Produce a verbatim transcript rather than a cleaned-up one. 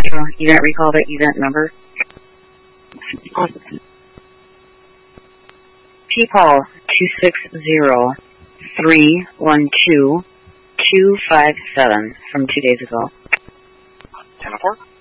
Metro event recall the event number. P P A L two six zero three one two two five seven from two days ago. ten four.